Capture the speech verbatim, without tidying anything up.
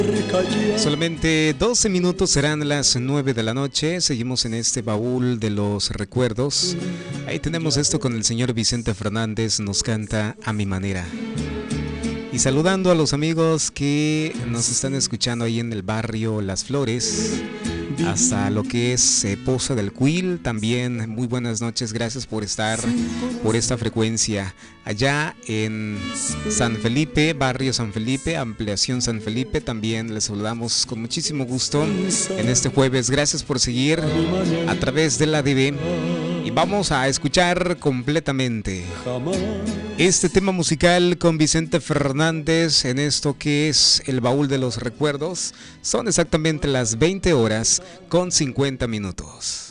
Solamente doce minutos, serán las nueve de la noche. Seguimos en este baúl de los recuerdos. Ahí tenemos esto con el señor Vicente Fernández, nos canta A Mi Manera. Y saludando a los amigos que nos están escuchando ahí en el barrio Las Flores, hasta lo que es eh, Poza del Cuil, también muy buenas noches, gracias por estar por esta frecuencia. Allá en San Felipe, barrio San Felipe, ampliación San Felipe, también les saludamos con muchísimo gusto en este jueves. Gracias por seguir a través de la D B. Y vamos a escuchar completamente este tema musical con Vicente Fernández en esto que es el baúl de los recuerdos. Son exactamente las veinte horas con cincuenta minutos.